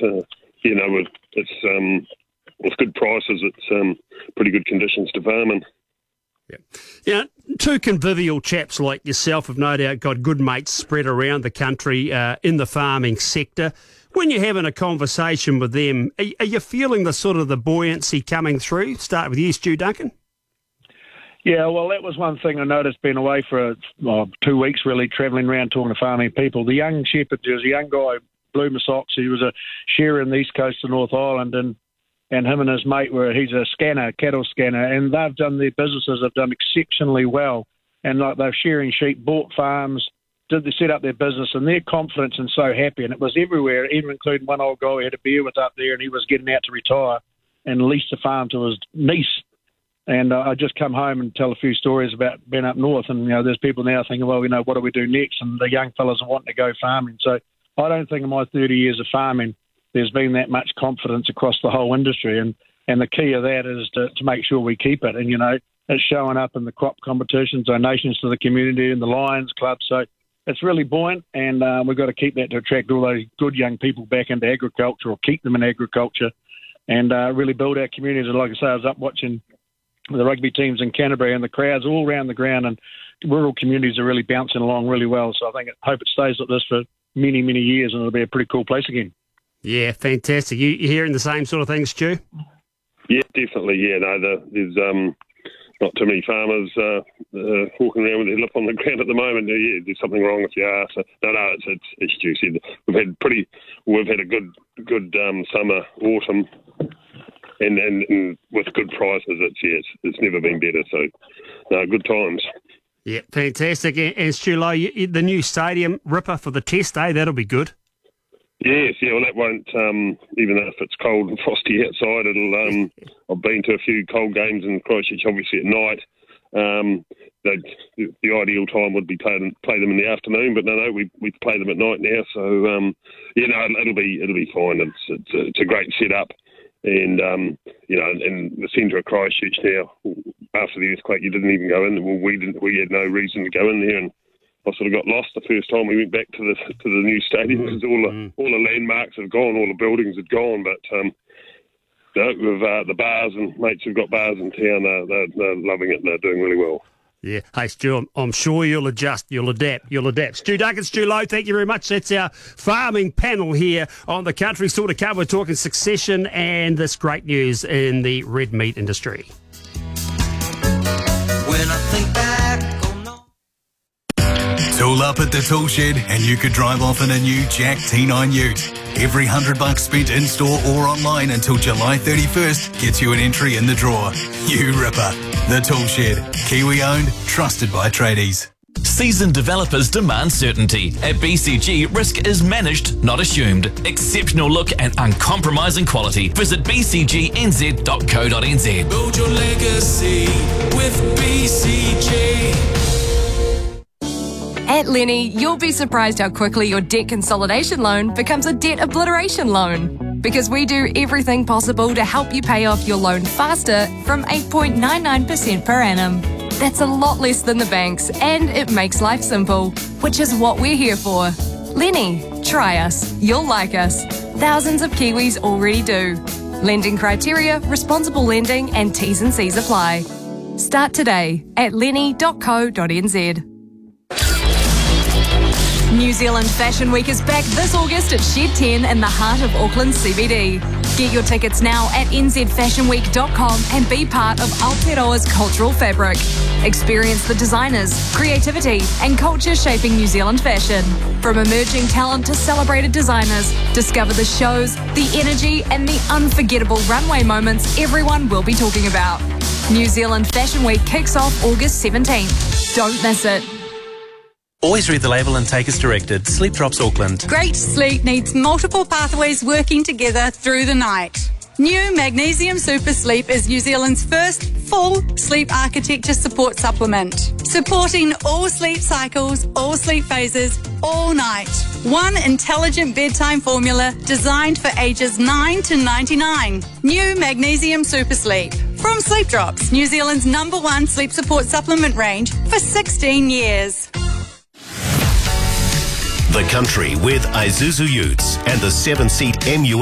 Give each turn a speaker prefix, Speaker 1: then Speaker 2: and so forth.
Speaker 1: with good prices, it's pretty good conditions to farm in.
Speaker 2: Yeah. Yeah, two convivial chaps like yourself have no doubt got good mates spread around the country in the farming sector. When you're having a conversation with them, are you feeling the buoyancy coming through? Start with you, Stu Duncan.
Speaker 3: Yeah, well, that was one thing I noticed being away for 2 weeks, really, travelling around talking to farming people. The young shepherd, there was a young guy, Blue Sox, he was a shearer in the east coast of North Island, and him and his mate he's a scanner, cattle scanner, and they've done their businesses, have done exceptionally well. And like they're shearing sheep, bought farms, did they set up their business, and they're confident and so happy. And it was everywhere, even including one old guy who had a beer with up there, and he was getting out to retire and leased a farm to his niece. And I just come home and tell a few stories about being up north, and there's people now thinking, well, what do we do next? And the young fellas are wanting to go farming. So I don't think in my 30 years of farming there's been that much confidence across the whole industry, and the key of that is to make sure we keep it. And it's showing up in the crop competitions, donations to the community, and the Lions Club. So it's really buoyant, and we've got to keep that to attract all those good young people back into agriculture, or keep them in agriculture, and really build our communities. And like I say, I was up watching the rugby teams in Canterbury, and the crowds all around the ground, and rural communities are really bouncing along really well. So I hope it stays like this for many, many years, and it'll be a pretty cool place again.
Speaker 2: Yeah, fantastic. You hearing the same sort of things, Stu?
Speaker 1: Yeah, definitely. Yeah, there's not too many farmers walking around with their lip on the ground at the moment. Yeah, there's something wrong with your arse. No, it's Stu said. We've had a good summer, autumn, and with good prices. It's never been better. So, no, good times.
Speaker 2: Yeah, fantastic. And Stu Lowe, the new stadium ripper for the test, that'll be good.
Speaker 1: Yes, well, that won't, even if it's cold and frosty outside, I've been to a few cold games in Christchurch, obviously at night. The ideal time would be play them in the afternoon, but no, we play them at night now, so, it'll be fine. It's a great setup, and, in the centre of Christchurch now, after the earthquake, you didn't even go in. Well, we had no reason to go in there, and I sort of got lost the first time we went back to the new stadium, because all the landmarks have gone, all the buildings had gone. But with the bars, and mates who've got bars in town, they're loving it, and they're doing really well.
Speaker 2: Yeah. Hey, Stu, I'm sure you'll adjust, you'll adapt. Stu Duncan, Stu Lowe, thank you very much. That's our farming panel here on the Country Store to Cover. We're talking succession and this great news in the red meat industry.
Speaker 4: When I think back.
Speaker 5: Tool up at the tool shed and you could drive off in a new Jack T9 Ute. Every $100 spent in-store or online until July 31st gets you an entry in the draw. You ripper. The Tool Shed. Kiwi-owned, trusted by tradies.
Speaker 6: Seasoned developers demand certainty. At BCG, risk is managed, not assumed. Exceptional look and uncompromising quality. Visit bcgnz.co.nz.
Speaker 4: Build your legacy with BCG.
Speaker 7: At Lenny, you'll be surprised how quickly your debt consolidation loan becomes a debt obliteration loan. Because we do everything possible to help you pay off your loan faster from 8.99% per annum. That's a lot less than the banks, and it makes life simple, which is what we're here for. Lenny, try us. You'll like us. Thousands of Kiwis already do. Lending criteria, responsible lending, and T's and C's apply. Start today at lenny.co.nz. New Zealand Fashion Week is back this August at Shed 10 in the heart of Auckland CBD. Get your tickets now at nzfashionweek.com and be part of Aotearoa's cultural fabric. Experience the designers, creativity and culture shaping New Zealand fashion. From emerging talent to celebrated designers, discover the shows, the energy and the unforgettable runway moments everyone will be talking about. New Zealand Fashion Week kicks off August 17th. Don't miss it.
Speaker 8: Always read the label and take as directed. Sleep Drops Auckland.
Speaker 9: Great sleep needs multiple pathways working together through the night. New Magnesium Super Sleep is New Zealand's first full sleep architecture support supplement. Supporting all sleep cycles, all sleep phases, all night. One intelligent bedtime formula designed for ages 9 to 99. New Magnesium Super Sleep. From Sleep Drops, New Zealand's #1 sleep support supplement range for 16 years.
Speaker 10: The Country with Isuzu Utes and the 7-seat MU